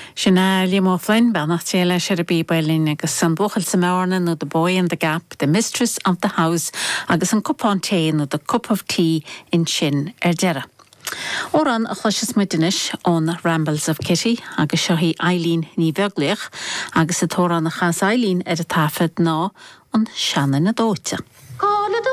Sinna Liam O'Flynn, Banachtéile Sherabí Bailin agus san buchail sa mórna nó The Boy in the Gap, The Mistress of the House agus an cupán té nó The Cup of Tea in sin dera. Oran a chluisis mudinis ón Rambles of Kitty agus seohí Eileen ní bheaglaich agus a tóran a chas Eileen a tafod ná an Shannon na dóite.